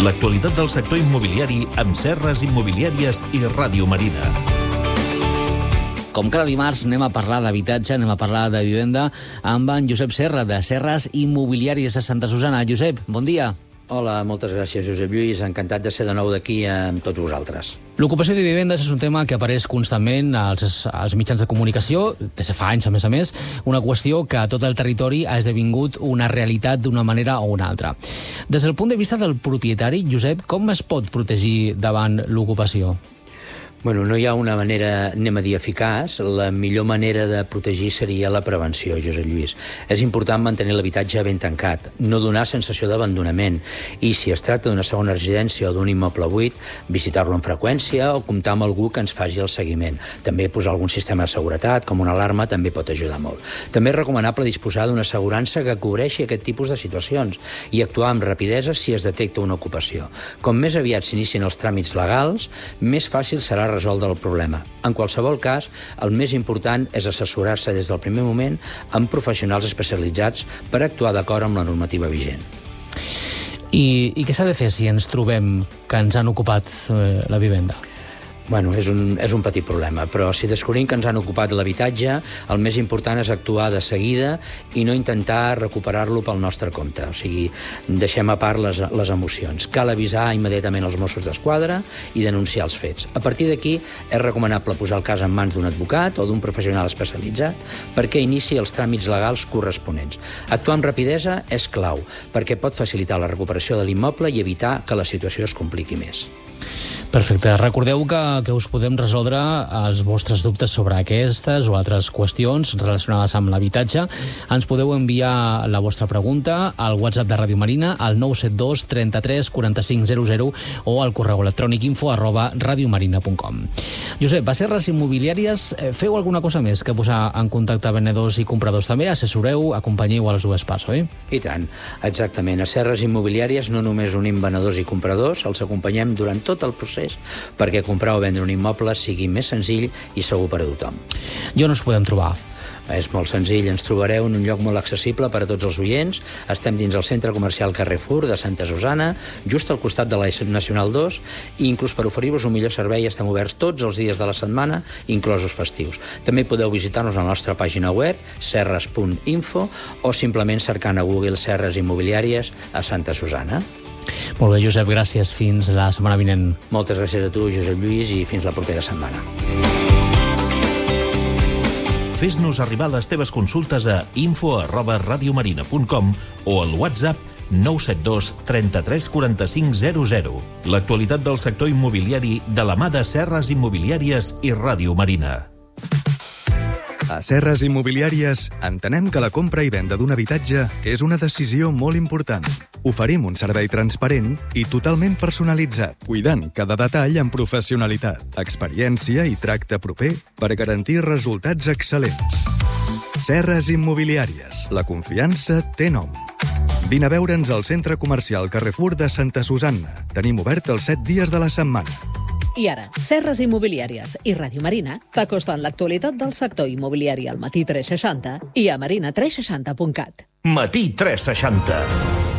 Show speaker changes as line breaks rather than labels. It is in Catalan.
L'actualitat del sector immobiliari amb Serres Immobiliàries i Ràdio Marina.
Com cada dimarts anem a parlar d'habitatge, anem a parlar de vivenda amb en Josep Serra, de Serres Immobiliàries de Santa Susana. Josep, bon dia.
Hola, moltes gràcies, Josep Lluís. Encantat de ser de nou d'aquí amb tots vosaltres.
L'ocupació de vivendes és un tema que apareix constantment als mitjans de comunicació, des de fa anys, a més, una qüestió que a tot el territori ha esdevingut una realitat d'una manera o una altra. Des del punt de vista del propietari, Josep, com es pot protegir davant l'ocupació?
Bueno, no hi ha una manera, anem a dir, eficaç. La millor manera de protegir seria la prevenció, Josep Lluís. És important mantenir l'habitatge ben tancat, no donar sensació d'abandonament i, si es tracta d'una segona residència o d'un immoble buit, visitar-lo amb freqüència o comptar amb algú que ens faci el seguiment. També posar algun sistema de seguretat, com una alarma, també pot ajudar molt. També és recomanable disposar d'una assegurança que cobreixi aquest tipus de situacions i actuar amb rapidesa si es detecta una ocupació. Com més aviat s'inicien els tràmits legals, més fàcil serà resoldre el problema. En qualsevol cas, el més important és assessorar-se des del primer moment amb professionals especialitzats per actuar d'acord amb la normativa vigent.
I què s'ha de fer si ens trobem que ens han ocupat la vivenda?
Bueno, és un petit problema, però si descobrim que ens han ocupat l'habitatge, el més important és actuar de seguida i no intentar recuperar-lo pel nostre compte. O sigui, deixem a part les emocions. Cal avisar immediatament els Mossos d'Esquadra i denunciar els fets. A partir d'aquí, és recomanable posar el cas en mans d'un advocat o d'un professional especialitzat perquè inici els tràmits legals corresponents. Actuar amb rapidesa és clau, perquè pot facilitar la recuperació de l'immoble i evitar que la situació es compliqui més.
Perfecte. Recordeu que us podem resoldre els vostres dubtes sobre aquestes o altres qüestions relacionades amb l'habitatge. Ens podeu enviar la vostra pregunta al WhatsApp de Ràdio Marina al 972 33 45 00 o al correu electrònic info@radiomarina.com. Josep, a Serres Immobiliàries feu alguna cosa més que posar en contacte venedors i compradors també? Assessoreu, acompanyeu a les dues parts, oi?
I tant, exactament. A Serres Immobiliàries no només unim venedors i compradors, els acompanyem durant tot el procés perquè comprar o vendre un immoble sigui més senzill i segur per a tothom.
I on us podem trobar?
És molt senzill, ens trobareu en un lloc molt accessible per a tots els oients. Estem dins el centre comercial Carrefour de Santa Susana, just al costat de la Nacional 2, i inclús per oferir-vos un millor servei estem oberts tots els dies de la setmana, inclosos festius. També podeu visitar-nos a la nostra pàgina web, serres.info, o simplement cercant a Google Serres Immobiliàries a Santa Susana.
Molt bé, Josep, gràcies. Fins la setmana vinent.
Moltes gràcies a tu, Josep Lluís, i fins la propera setmana.
Fes-nos arribar les teves consultes a info@radiomarina.com o al WhatsApp 972 33 45 00. L'actualitat del sector immobiliari de la mà de Serres Immobiliàries i Ràdio Marina.
A Serres Immobiliàries entenem que la compra i venda d'un habitatge és una decisió molt important. Oferim un servei transparent i totalment personalitzat, cuidant cada detall amb professionalitat, experiència i tracte proper per garantir resultats excel·lents. Serres Immobiliàries. La confiança té nom. Vine a veure'ns al centre comercial Carrefour de Santa Susana. Tenim obert els 7 dies de la setmana.
I ara, Serres Immobiliàries i Ràdio Marina t'acosten l'actualitat del sector immobiliari al Matí 360 i a marina360.cat.
Matí 360.